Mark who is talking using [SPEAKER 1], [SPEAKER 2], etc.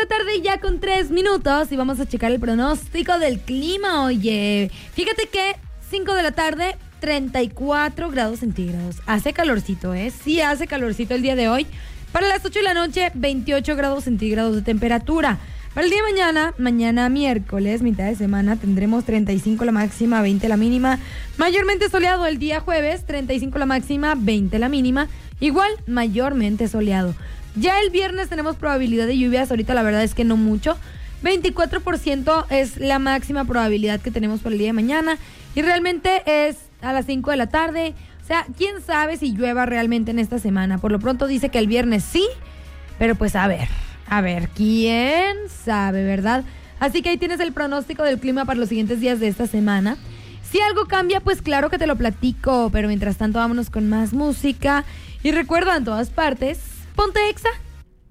[SPEAKER 1] la tarde ya con 3 minutos y vamos a checar el pronóstico del clima. Oye, fíjate que 5 de la tarde, 34 grados centígrados. Hace calorcito, ¿eh? Sí hace calorcito el día de hoy. Para las 8 de la noche, 28 grados centígrados de temperatura. Para el día de mañana miércoles, mitad de semana, tendremos 35 la máxima, 20 la mínima. Mayormente soleado el día jueves, 35 la máxima, 20 la mínima. Igual, mayormente soleado. Ya el viernes tenemos probabilidad de lluvias, ahorita la verdad es que no mucho. 24% es la máxima probabilidad que tenemos para el día de mañana. Y realmente es a las 5 de la tarde. O sea, quién sabe si llueva realmente en esta semana. Por lo pronto dice que el viernes sí, pero pues a ver, quién sabe, ¿verdad? Así que ahí tienes el pronóstico del clima para los siguientes días de esta semana. Si algo cambia, pues claro que te lo platico, pero mientras tanto vámonos con más música. Y recuerda, en todas partes, ponte Exa.